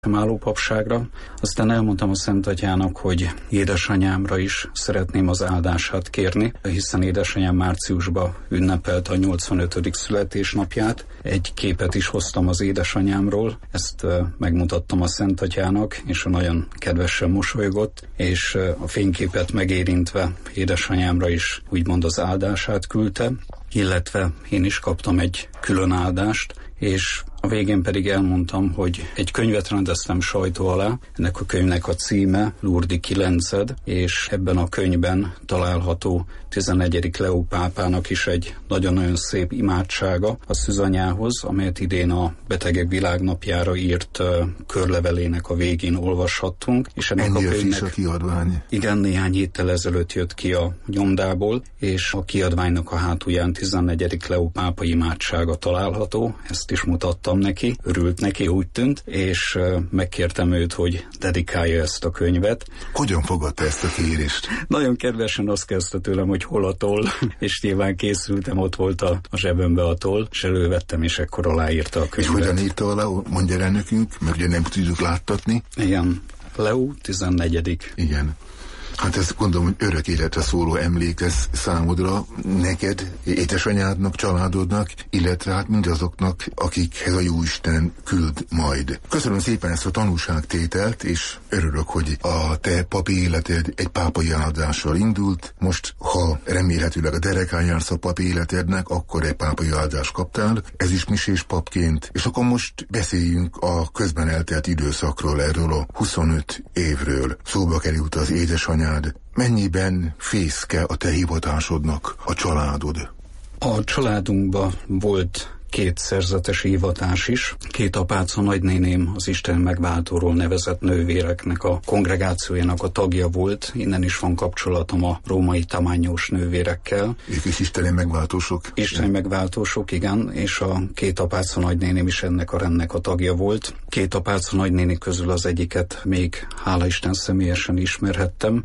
álló papságra. Aztán elmondtam a Szent Atyának, hogy édesanyámra is szeretném az áldását kérni, hiszen édesanyám márciusban ünnepelte a 85. születésnapját. Egy képet is hoztam az édesanyámról, ezt megmutattam a Szent Atyának, és nagyon kedvesen mosolygott, és a fényképet megérintve édesanyámra is úgymond az áldását küldte, illetve én is kaptam egy külön áldást, és a végén pedig elmondtam, hogy egy könyvet rendeztem sajtó alá, ennek a könyvnek a címe Lurdi Kilenced, és ebben a könyvben található 11. Leó pápának is egy nagyon-nagyon szép imádsága a szűzanyához, amelyet idén a Betegek Világnapjára írt körlevelének a végén olvashattunk. És ennek ennél a könyvnek, friss a kiadvány. Igen, néhány héttel ezelőtt jött ki a nyomdából, és a kiadványnak a hátulján 14. Leó pápa imádsága található, ezt is mutattam neki, örült neki, úgy tűnt, és megkértem őt, hogy dedikálja ezt a könyvet. Hogyan fogadta ezt a kérést? Nagyon kedvesen azt kezdte tőlem, hogy hol a toll, és nyilván készültem, ott volt a zsebembe a toll, és elővettem, és ekkor aláírta a könyvet. És hogyan írta alá, mondja el nekünk, mert ugye nem tudjuk láttatni. Igen, Leó 14. Igen. Hát ezt gondolom, hogy örök életre szóló emlék lesz számodra, neked, édesanyádnak, családodnak, illetve hát mindazoknak, akikhez a Jóisten küld majd. Köszönöm szépen ezt a tanúságtételt, és örülök, hogy a te papi életed egy pápai áldással indult. Most, ha remélhetőleg a derekán jársz a papi életednek, akkor egy pápai áldást kaptál, ez is misés papként. És akkor most beszéljünk a közben eltelt időszakról, erről a 25 évről. Szóba került az édesanyád. Mennyiben fészke a te hivatásodnak a családod? A családunkban volt 2 szerzetes hivatás is. 2 apáca nagynéném az Isten megváltóról nevezett nővéreknek a kongregációjának a tagja volt. Innen is van kapcsolatom a római tamányos nővérekkel. Ők is isteni megváltósok? Isteni megváltósok, igen, és a 2 apáca nagynéném is ennek a rendnek a tagja volt. 2 apáca nagynéni közül az egyiket még hála Isten személyesen ismerhettem.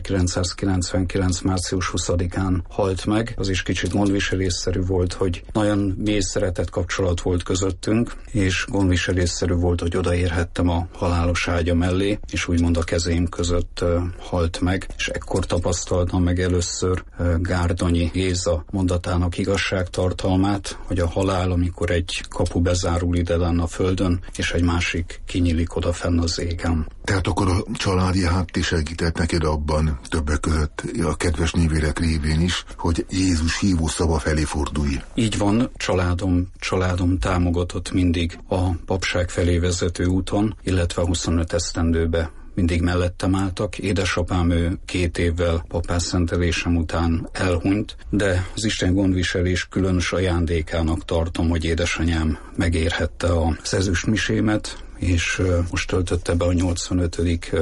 1999. március 20-án halt meg. Az is kicsit gondviselésszerű volt, hogy nagyon mély kapcsolat volt közöttünk, és gondviselésszerű volt, hogy odaérhettem a halálos ágya mellé, és úgymond a kezém között halt meg, és ekkor tapasztaltam meg először Gárdonyi Géza mondatának igazságtartalmát, hogy a halál, amikor egy kapu bezárul ide lenne a földön, és egy másik kinyílik oda fenn az égen. Tehát akkor a családi háttér segített neked abban, többek között a kedves nővérek révén is, hogy Jézus hívó szava felé fordulj. Így van, családom támogatott mindig a papság felé vezető úton, illetve a 25 esztendőbe mindig mellettem álltak. Édesapám ő 2 évvel papásszentelésem után elhunyt, de az Isten gondviselés különös ajándékának tartom, hogy édesanyám megérhette az ezüstmisémet, és most töltötte be a 85.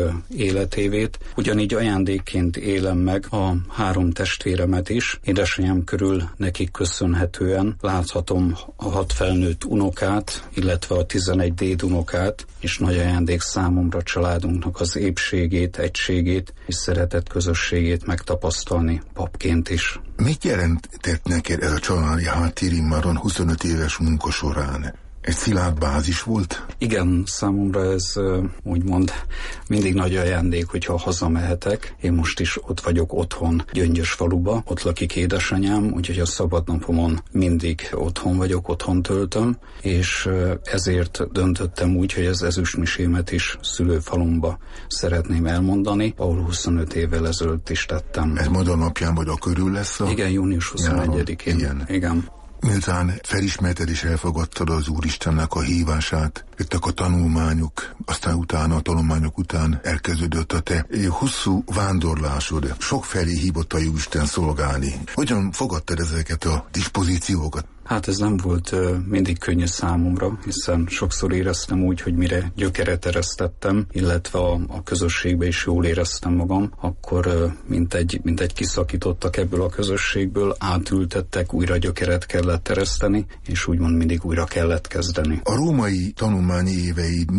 életévét. Ugyanígy ajándékként élem meg a 3 testvéremet is. Édesanyám körül nekik köszönhetően láthatom a 6 felnőtt unokát, illetve a 11 dédunokát, és nagy ajándék számomra családunknak az épségét, egységét és szeretett közösségét megtapasztalni papként is. Mit jelentett neked ez a családi háttér immáron 25 éves munka során? Egy szilárd bázis volt? Igen, számomra ez úgymond mindig nagy ajándék, hogyha hazamehetek. Én most is ott vagyok otthon Gyöngyösfaluba, ott lakik édesanyám, úgyhogy a szabadnapomon mindig otthon vagyok, otthon töltöm, és ezért döntöttem úgy, hogy az ezüstmisémet is szülőfalumba szeretném elmondani, ahol 25 évvel ezelőtt is tettem. Ez majd a napján vagy a körül lesz? Igen, június 21-én. Igen. Miután felismerted és elfogadtad az Úristennek a hívását, jöttek a tanulmányok, aztán utána a tanulmányok után elkezdődött a te hosszú vándorlásod. Sokfelé hívott a Jóisten szolgálni. Hogyan fogadtad ezeket a dispozíciókat? Hát ez nem volt mindig könnyű számomra, hiszen sokszor éreztem úgy, hogy mire gyökeret eresztettem, illetve a közösségbe is jól éreztem magam, akkor mint egy kiszakítottak ebből a közösségből, átültettek, újra gyökeret kellett ereszteni, és úgymond mindig újra kellett kezdeni. A római tanulmányi éveid mit jelentett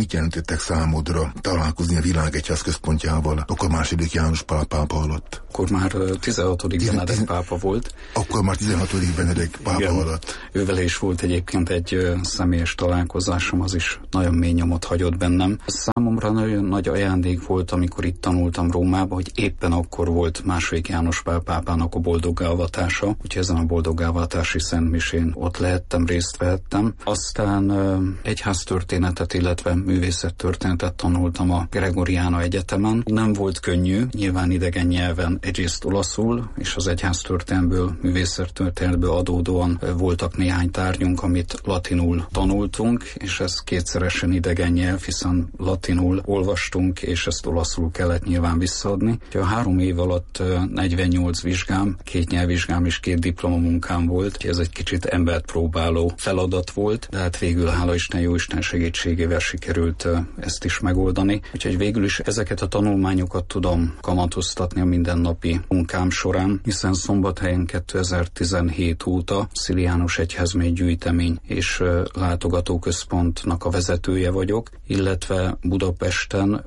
jöttek számodra találkozni a világegyház központjával, akkor második János Pál pápa alatt? Akkor már 16. Benedek pápa volt. Akkor már 16. Benedek pápa igen, alatt. Ővele is volt egyébként egy személyes találkozásom, az is nagyon mély nyomot hagyott bennem. Számomra nagyon nagy ajándék volt, amikor itt tanultam Rómába, hogy éppen akkor volt második János Pál pápának a boldoggálvatása, úgyhogy ezen a boldoggálvatási szentmisén ott lehettem, részt vehettem. Aztán egyháztörténetet, illetve művészettörténetet tanultam a Gregoriana Egyetemen. Nem volt könnyű, nyilván idegen nyelven, egyrészt olaszul, és az egyháztörténetből, művészettörténetből adódóan voltak néhány tárgyunk, amit latinul tanultunk, és ez kétszeresen idegen nyelv, hiszen latinul olvastunk, és ezt olaszul kellett nyilván visszaadni. A 3 év alatt 48 vizsgám, 2 nyelvvizsgám és 2 diplomamunkám volt, ez egy kicsit embert próbáló feladat volt, de hát végül hála Isten, Jóisten segítségével sikerült ezt is megoldani. Úgyhogy végül is ezeket a tanulmányokat tudom kamatoztatni a mindennapi munkám során, hiszen Szombathelyen 2017 óta Sziliánus Egyházmény gyűjtemény és látogatóközpontnak a vezetője vagyok, illetve Budapesten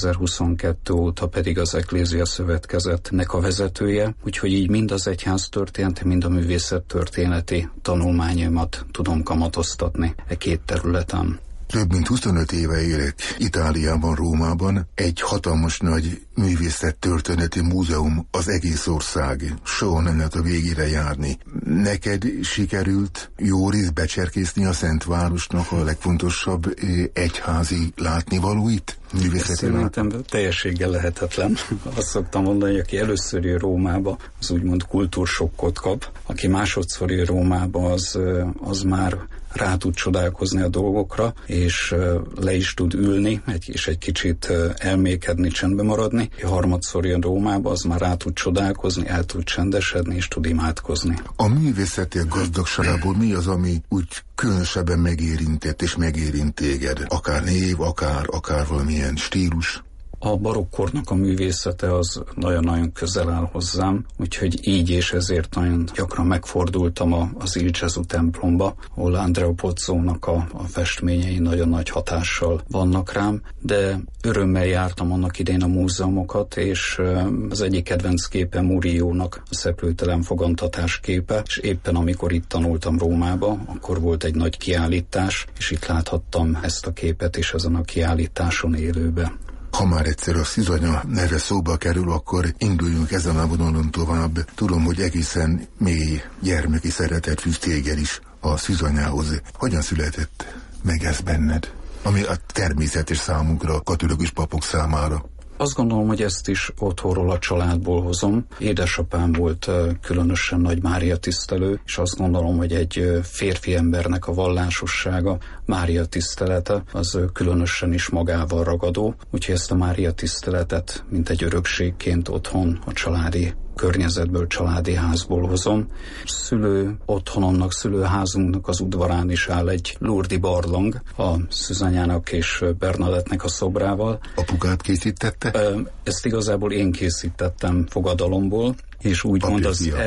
2022 óta pedig az Eklézia Szövetkezetnek a vezetője, úgyhogy így mind az egyháztörténeti, mind a művészettörténeti tanulmányaimat tudom kamatoztatni e 2 területen. Több mint 25 éve élek Itáliában, Rómában. Egy hatalmas nagy művészettörténeti múzeum az egész ország. Soha nem lehet a végére járni. Neked sikerült jó részt becserkészni a Szentvárosnak a legfontosabb egyházi látnivalóit? Szerintem teljességgel lehetetlen. Azt szoktam mondani, hogy aki először jön Rómába, az úgymond kultúrsokkot kap. Aki másodszor jön Rómába, az már rá tud csodálkozni a dolgokra, és le is tud ülni, és egy kicsit elmékedni, csendbe maradni. A harmadszor jön Rómába, az már rá tud csodálkozni, el tud csendesedni, és tud imádkozni. A művészeti gazdagságából mi az, ami úgy különösebben megérintett és megérint téged? Akár név, akár valamilyen stílus? A barokkornak a művészete az nagyon-nagyon közel áll hozzám, úgyhogy így és ezért nagyon gyakran megfordultam az Il Gesù templomba, ahol Andrea Pozzónak a festményei nagyon nagy hatással vannak rám, de örömmel jártam annak idején a múzeumokat, és az egyik kedvenc képe Murillo-nak a Szeplőtelen fogantatás képe, és éppen amikor itt tanultam Rómába, akkor volt egy nagy kiállítás, és itt láthattam ezt a képet is ezen a kiállításon élőbe. Ha már egyszer a Szűzanya neve szóba kerül, akkor induljunk ezen a vonalon tovább. Tudom, hogy egészen mély gyermeki szeretet fűz téged is a Szűzanyához. Hogyan született meg ez benned? Ami a természetes számunkra, katolikus papok számára. Azt gondolom, hogy ezt is otthonról, a családból hozom. Édesapám volt különösen nagy Mária tisztelő, és azt gondolom, hogy egy férfi embernek a vallásossága, Mária tisztelete, az különösen is magával ragadó. Úgyhogy ezt a Mária tiszteletet, mint egy örökségként otthon, a családi környezetből, családi házból hozom. Szülő otthonomnak, szülőházunknak az udvarán is áll egy Lourdes barlang a Szűzanyának és Bernadettnek a szobrával. Apukát készítette? Ezt igazából én készítettem fogadalomból, és úgymond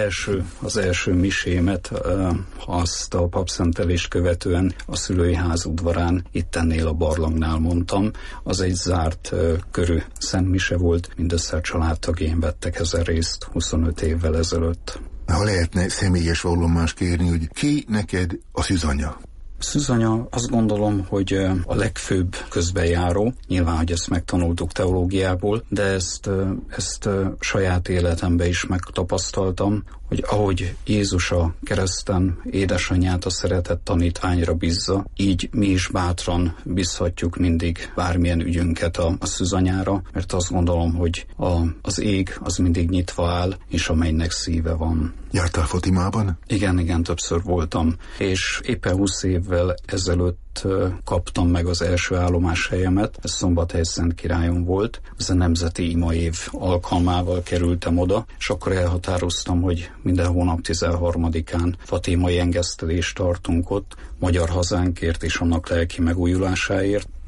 az első misémet, azt a papszentelést követően a szülői ház udvarán, itt ennél a barlangnál mondtam. Az egy zárt körű szentmise volt, mindössze a családtagjaim vettek ezen részt 25 évvel ezelőtt. Ha lehetne személyes vallomást kérni, hogy ki neked a Szűzanya? Szűzanya, azt gondolom, hogy a legfőbb közbenjáró, nyilván, hogy ezt megtanultuk teológiából, de ezt saját életemben is megtapasztaltam, hogy ahogy Jézus a kereszten édesanyját a szeretett tanítványra bízza, így mi is bátran bízhatjuk mindig bármilyen ügyünket a Szűzanyára, mert azt gondolom, hogy az ég az mindig nyitva áll, és a mennynek szíve van. Jártál Fatimában? Igen, többször voltam, és éppen 20 évvel ezelőtt kaptam meg az első állomáshelyemet, ez Szombathely Szentkirályon volt, ez a Nemzeti Imaév alkalmával kerültem oda, és akkor elhatároztam, hogy minden hónap 13-án fatimai engesztelést tartunk ott, magyar hazánkért és annak lelki megújulásáért,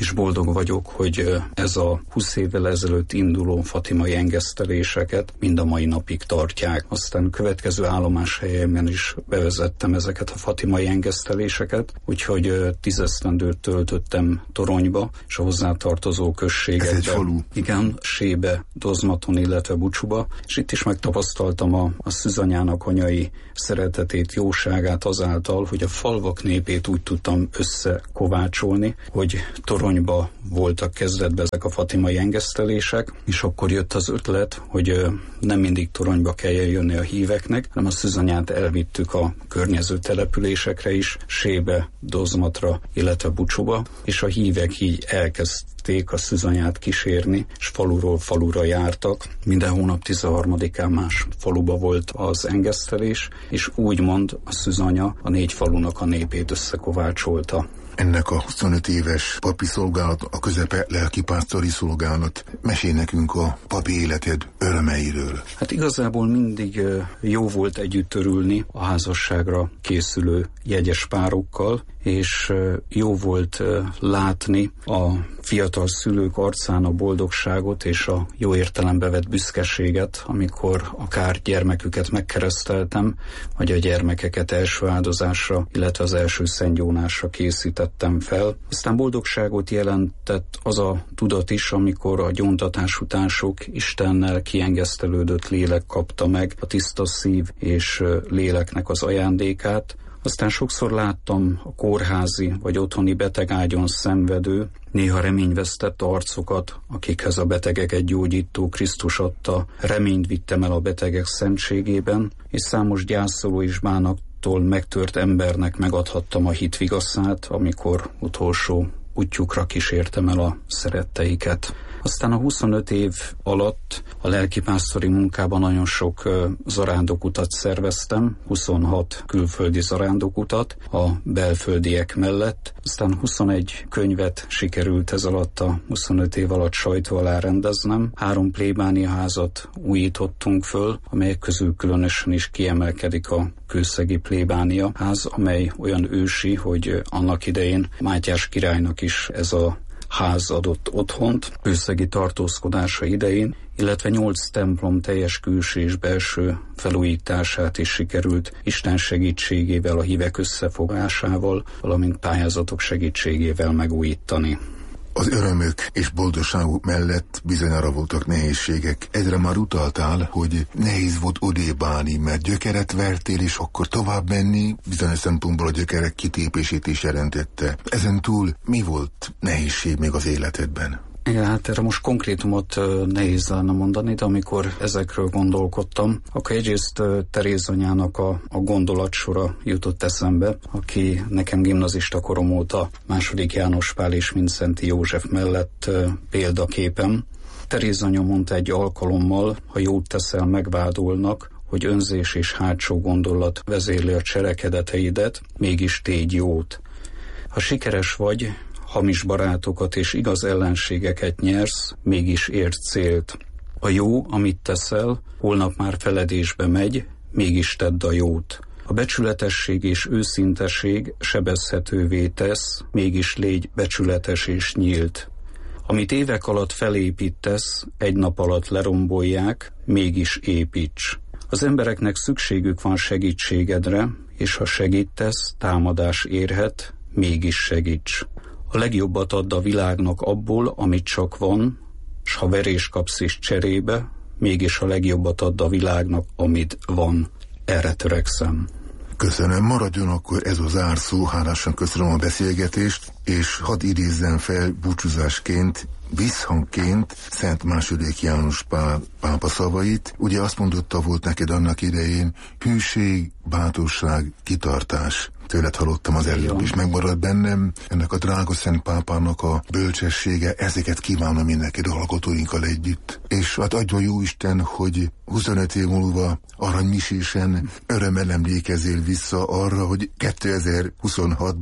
és boldog vagyok, hogy ez a 20 évvel ezelőtt induló fatimai engeszteléseket mind a mai napig tartják. Aztán következő állomáshelyemen is bevezettem ezeket a fatimai engeszteléseket, úgyhogy 10 esztendőt töltöttem Toronyba, és a hozzátartozó községekbe. Ez egy falu? Igen, Sébe, Dozmaton, illetve Bucsuba, és itt is megtapasztaltam a szűzanyának anyai szeretetét, jóságát azáltal, hogy a falvak népét úgy tudtam összekovácsolni, hogy Toronyba voltak kezdetben ezek a fatimai engesztelések, és akkor jött az ötlet, hogy nem mindig Toronyba kelljen jönni a híveknek, hanem a szűzanyát elvittük a környező településekre is, Sébe, Dozmatra, illetve Bucsuba, és a hívek így elkezdték a szűzanyát kísérni, és faluról falura jártak. Minden hónap 13-án más faluba volt az engesztelés, és úgymond a szűzanya a 4 falunak a népét összekovácsolta. Ennek a 25 éves papi szolgálat, a közepe lelkipásztori szolgálat. Mesélj nekünk a papi életed örömeiről. Hát igazából mindig jó volt együtt örülni a házasságra készülő jegyes párokkal, és jó volt látni a fiatal szülők arcán a boldogságot és a jó értelembe vett büszkeséget, amikor akár gyermeküket megkereszteltem, vagy a gyermekeket első áldozásra, illetve az első szentgyónásra készítettem fel. Aztán boldogságot jelentett az a tudat is, amikor a gyóntatás után sok Istennel kiengesztelődött lélek kapta meg a tiszta szív és léleknek az ajándékát. Aztán sokszor láttam a kórházi vagy otthoni betegágyon szenvedő, néha reményvesztett arcokat, akikhez a betegeket gyógyító Krisztus adta, reményt vittem el a betegek szentségében, és számos gyászoló és bánattól megtört embernek megadhattam a hit vigaszát, amikor utolsó útjukra kísértem el a szeretteiket. Aztán a 25 év alatt a lelkipásztori munkában nagyon sok zarándokutat szerveztem, 26 külföldi zarándokutat a belföldiek mellett. Aztán 21 könyvet sikerült ez alatt a 25 év alatt sajtó alá rendeznem. 3 plébániaházat újítottunk föl, amelyek közül különösen is kiemelkedik a Kőszegi plébánia ház, amely olyan ősi, hogy annak idején Mátyás királynak is ez a ház adott otthont Kőszegi tartózkodása idején, illetve 8 templom teljes külső és belső felújítását is sikerült Isten segítségével, a hívek összefogásával, valamint pályázatok segítségével megújítani. Az örömök és boldogságok mellett bizonyára voltak nehézségek. Egyre már utaltál, hogy nehéz volt odébb állni, mert gyökeret vertél, és akkor tovább menni bizonyos szempontból a gyökerek kitépését is jelentette. Ezen túl mi volt nehézség még az életedben? Igen, hát erre most konkrétumot nehéz lenne mondani, de amikor ezekről gondolkodtam, akkor egyrészt Teréz anyának a gondolatsora jutott eszembe, aki nekem gimnazista korom óta II. János Pál és Mindszenty József mellett példaképem. Teréz anya mondta egy alkalommal, ha jót teszel, megvádolnak, hogy önzés és hátsó gondolat vezérli a cselekedeteidet, mégis tégy jót. Ha sikeres vagy, hamis barátokat és igaz ellenségeket nyersz, mégis érd célt. A jó, amit teszel, holnap már feledésbe megy, mégis tedd a jót. A becsületesség és őszinteség sebezhetővé tesz, mégis légy becsületes és nyílt. Amit évek alatt felépítesz, egy nap alatt lerombolják, mégis építs. Az embereknek szükségük van segítségedre, és ha segítesz, támadás érhet, mégis segíts. A legjobbat add a világnak abból, amit csak van, s ha verés kapsz is cserébe, mégis a legjobbat add a világnak, amit van. Erre törekszem. Köszönöm, maradjon akkor ez a zárszó, hálásan köszönöm a beszélgetést, és hadd idézzem fel búcsúzásként, visszhangként Szent II. János Pál pápa szavait. Ugye azt mondotta volt neked annak idején, hűség, bátorság, kitartás. Tőled hallottam az előbb, és megmarad bennem ennek a drága Szent Pápának a bölcsessége, ezeket kívánom én neked a hallgatóinkkal együtt. És hát adja Jóisten, hogy 25 év múlva aranymisésen örömmel emlékezzél vissza arra, hogy 2026-ban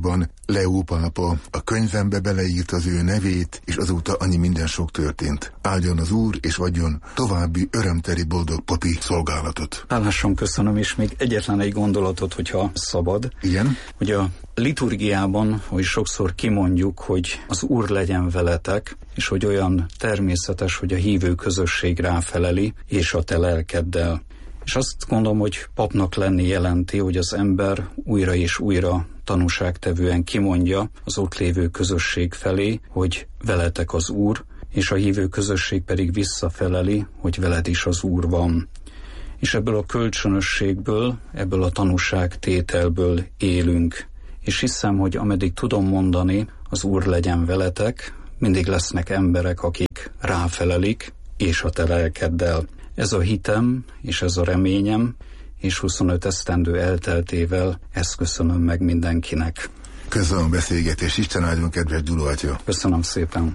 Leó pápa a könyvembe beleírt az ő nevét, és azóta annyi minden sok történt. Áldjon az Úr, és adjon további örömteli boldog papi szolgálatot. Hálásan köszönöm, és még egyetlen egy gondolatot, hogyha szabad. Igen? Hogy a liturgiában, hogy sokszor kimondjuk, hogy az Úr legyen veletek, és hogy olyan természetes, hogy a hívő közösség ráfeleli, és a te lelkeddel. És azt gondolom, hogy papnak lenni jelenti, hogy az ember újra és újra tanúságtevően kimondja az ott lévő közösség felé, hogy veletek az Úr, és a hívő közösség pedig visszafeleli, hogy veled is az Úr van. És ebből a kölcsönösségből, ebből a tanúságtételből élünk. És hiszem, hogy ameddig tudom mondani, az Úr legyen veletek, mindig lesznek emberek, akik ráfelelik, és a te lelkeddel. Ez a hitem, és ez a reményem, és 25 esztendő elteltével ezt köszönöm meg mindenkinek. Köszönöm a beszélgetést, Isten áldjon, kedves Gyula atya! Köszönöm szépen!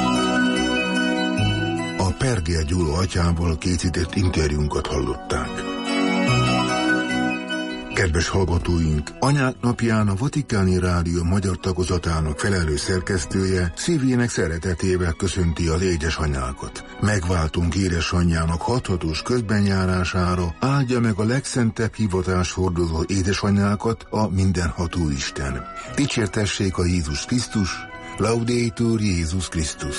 A Pergel Gyula atyával készített interjúnkat hallották. Kedves hallgatóink, Anyák napján a Vatikáni Rádió magyar tagozatának felelős szerkesztője szívének szeretetével köszönti az édesanyákat. Megváltunk édesanyjának hathatós közbenjárására, áldja meg a legszentebb hivatás hordozó édesanyákat a mindenható Isten. Dicsértessék a Jézus Krisztus, Laudetur Jézus Krisztus.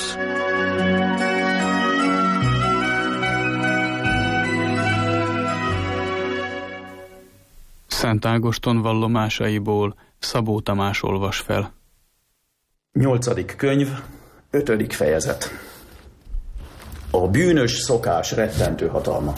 Szent Ágoston vallomásaiból Szabó Tamás olvas fel. 8. könyv, 5. fejezet. A bűnös szokás rettentő hatalma.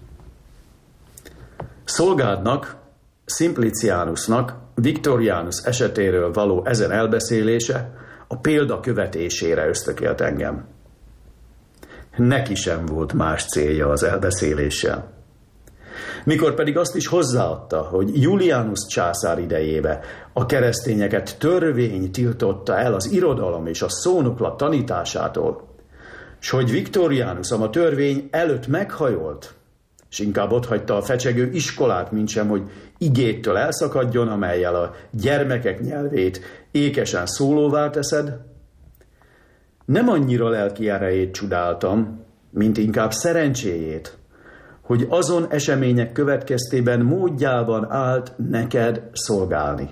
Szolgádnak, Simplicianusnak, Victorianus esetéről való ezen elbeszélése a példa követésére ösztökélt engem. Neki sem volt más célja az elbeszéléssel. Mikor pedig azt is hozzáadta, hogy Julianus császár idejébe a keresztényeket törvény tiltotta el az irodalom és a szónoklat tanításától, s hogy Victorianus a törvény előtt meghajolt, és inkább otthagyta a fecsegő iskolát, mintsem, hogy igéttől elszakadjon, amellyel a gyermekek nyelvét ékesen szólóvá teszed, nem annyira lelki erejét csodáltam, mint inkább szerencséjét, hogy azon események következtében módjában állt neked szolgálni.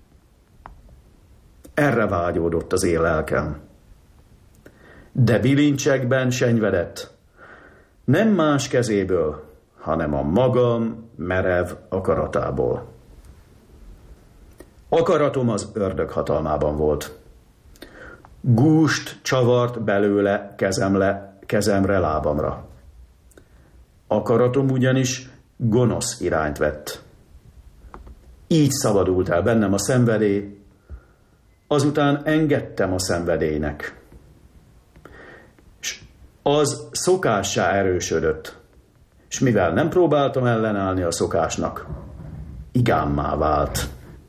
Erre vágyódott az én lelkem. De bilincsekben senyvedett, nem más kezéből, hanem a magam merev akaratából. Akaratom az ördög hatalmában volt. Gúst csavart belőle kezemre, lábamra. Akaratom ugyanis gonosz irányt vett. Így szabadult el bennem a szenvedély, azután engedtem a szenvedélynek. És az szokássá erősödött, és mivel nem próbáltam ellenállni a szokásnak, igámmá vált.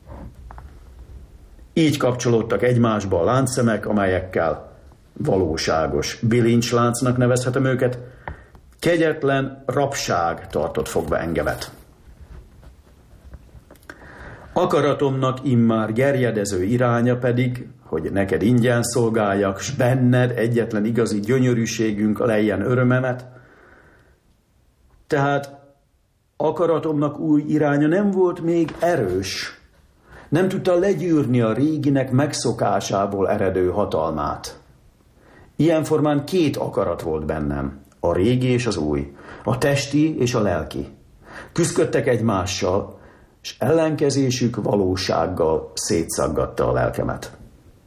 Így kapcsolódtak egymásba a láncszemek, amelyekkel valóságos bilincsláncnak nevezhetem őket, kegyetlen rabság tartott fogva engemet. Akaratomnak immár gerjedező iránya pedig, hogy neked ingyen szolgáljak, s benned egyetlen igazi gyönyörűségünk lejjen örömemet. Tehát akaratomnak új iránya nem volt még erős, nem tudta legyűrni a réginek megszokásából eredő hatalmát. Ilyen formán két akarat volt bennem, a régi és az új, a testi és a lelki. Küszködtek egymással, és ellenkezésük valósággal szétszaggatta a lelkemet.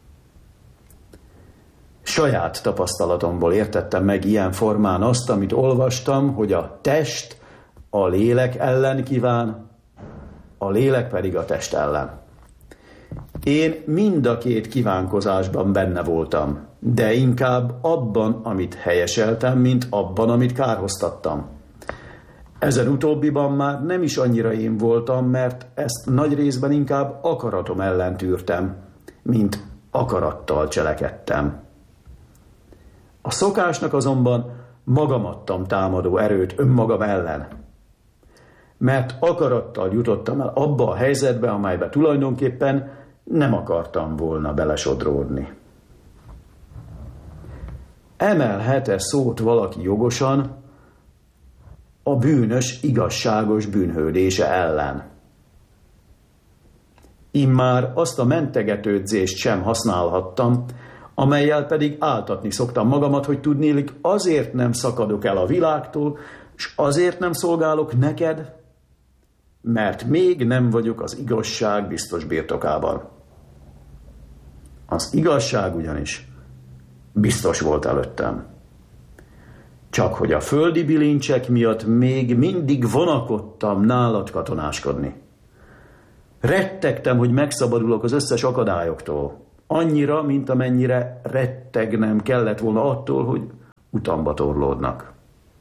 Saját tapasztalatomból értettem meg ilyen formán azt, amit olvastam, hogy a test a lélek ellen kíván, a lélek pedig a test ellen. Én mind a két kívánkozásban benne voltam, de inkább abban, amit helyeseltem, mint abban, amit kárhoztattam. Ezen utóbbiban már nem is annyira én voltam, mert ezt nagy részben inkább akaratom ellen tűrtem, mint akarattal cselekedtem. A szokásnak azonban magam adtam támadó erőt önmagam ellen, mert akarattal jutottam el abba a helyzetbe, amelybe tulajdonképpen nem akartam volna belesodródni. Emelhet-e szót valaki jogosan a bűnös igazságos bűnhődése ellen? Immár azt a mentegetődzést sem használhattam, amellyel pedig áltatni szoktam magamat, hogy tudnélik, azért nem szakadok el a világtól, és azért nem szolgálok neked, mert még nem vagyok az igazság biztos birtokában. Az igazság ugyanis biztos volt előttem. Csak hogy a földi bilincsek miatt még mindig vonakodtam nálad katonáskodni. Rettegtem, hogy megszabadulok az összes akadályoktól. Annyira, mint amennyire rettegnem kellett volna attól, hogy utamba torlódnak.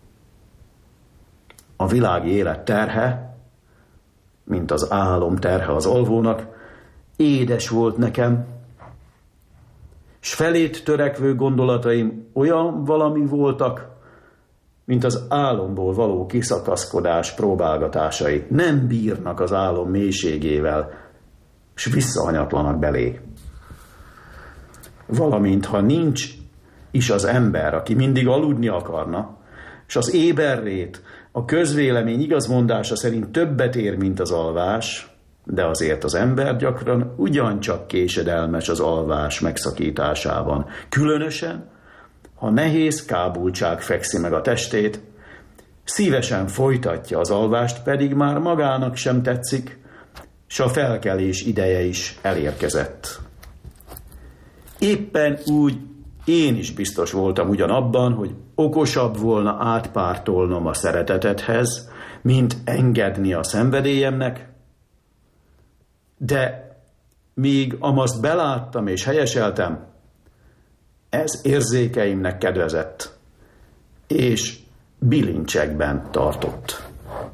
A világi élet terhe, mint az álom terhe az alvónak, édes volt nekem, s felét törekvő gondolataim olyan valami voltak, mint az álomból való kiszakaszkodás próbálgatásai. Nem bírnak az álom mélységével, s visszahanyatlanak belé. Valamint, ha nincs is az ember, aki mindig aludni akarna, s az éberrét a közvélemény igazmondása szerint többet ér, mint az alvás, de azért az ember gyakran ugyancsak késedelmes az alvás megszakításában. Különösen, ha nehéz kábultság fekszi meg a testét, szívesen folytatja az alvást, pedig már magának sem tetszik, s a felkelés ideje is elérkezett. Éppen úgy én is biztos voltam ugyanabban, hogy okosabb volna átpártolnom a szeretetedhez, mint engedni a szenvedélyemnek, de míg amazt beláttam és helyeseltem, ez érzékeimnek kedvezett, és bilincsekben tartott.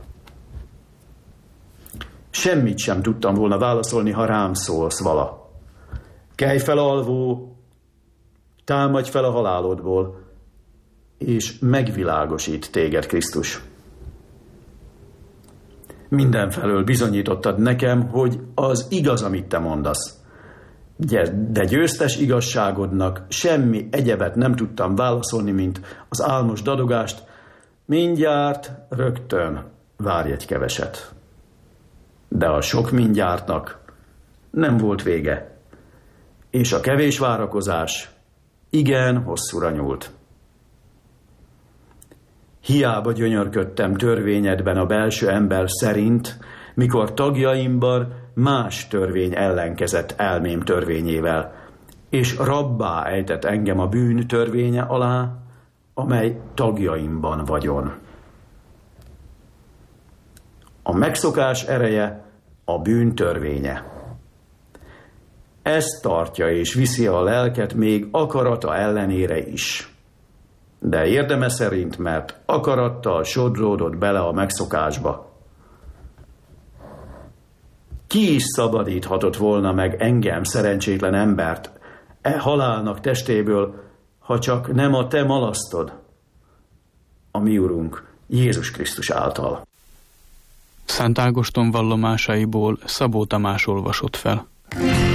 Semmit sem tudtam volna válaszolni, ha rám szólsz vala. Kelj fel, alvó, támadj fel a halálodból, és megvilágosít téged Krisztus. Mindenfelől bizonyítottad nekem, hogy az igaz, amit te mondasz. De győztes igazságodnak semmi egyebet nem tudtam válaszolni, mint az álmos dadogást. Mindjárt, rögtön, várj egy keveset. De a sok mindjártnak nem volt vége, és a kevés várakozás igen hosszúra nyúlt. Hiába gyönyörködtem törvényedben a belső ember szerint, mikor tagjaimban más törvény ellenkezett elmém törvényével, és rabbá ejtett engem a bűn törvénye alá, amely tagjaimban vagyon. A megszokás ereje a bűn törvénye. Ez tartja és viszi a lelket még akarata ellenére is. De érdeme szerint, mert akarattal sodródott bele a megszokásba. Ki is szabadíthatott volna meg engem, szerencsétlen embert, e halálnak testéből, ha csak nem a te malasztod, a mi Urunk Jézus Krisztus által. Szent Ágoston vallomásaiból Szabó Tamás olvasott fel.